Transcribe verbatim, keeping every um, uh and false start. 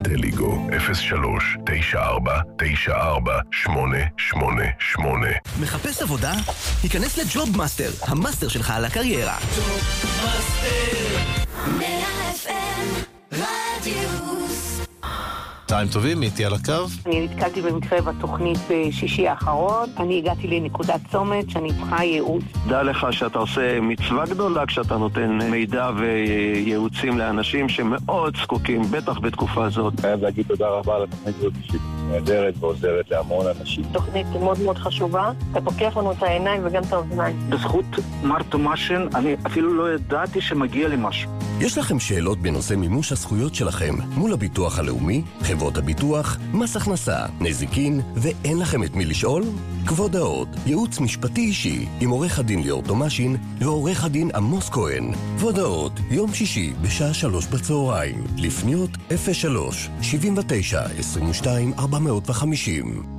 אליגו, אפס שלוש תשע ארבע תשע ארבע שמונה שמונה שמונה. מחפש עבודה? היכנס לג'וב מאסטר, המאסטר שלך על הקריירה. ג'וב מאסטר מאה אף אם רדיוס. צהריים טובים, איתי על הקו. אני נתקלתי במקרה בתוכנית בשישי האחרון. אני הגעתי לנקודת צומת שאני צריכה ייעוץ. דע לך שאתה עושה מצווה גדולה כשאתה נותן מידע וייעוצים לאנשים שמאוד זקוקים, בטח בתקופה הזאת. חייב להגיד תודה רבה על התוכנית הזאת שהיא נהדרת ועוזרת להמון אנשים. תוכנית מאוד מאוד חשובה. אתה פוקח לנו את העיניים וגם את האוזניים. בזכות מר תומאשן, אני אפילו לא ידעתי שמגיע לי משהו. יש לכם שאלות בנושא מימוש הזכויות שלכם מול הביטוח הלאומי, חברות הביטוח, מס הכנסה, נזיקין, ואין לכם את מי לשאול? כבוד ההוד, ייעוץ משפטי אישי עם עורך הדין ליאור תומאשין ועורך הדין עמוס כהן. כבוד ההוד, יום שישי בשעה שלוש בצהריים, לפניות אפס שלוש שבעים ותשע עשרים ושתיים ארבע מאות וחמישים.